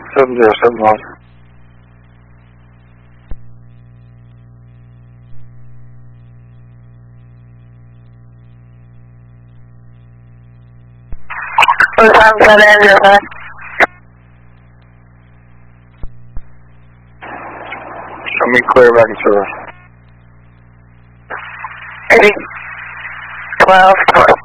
7071. Show me clear back in service. 12 north.